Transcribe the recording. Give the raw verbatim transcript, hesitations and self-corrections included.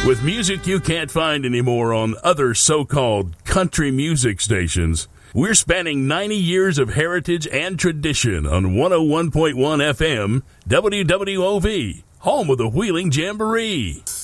With music you can't find anymore on other so-called country music stations, we're spanning ninety years of heritage and tradition on one oh one point one F M, W W O V, home of the Wheeling Jamboree.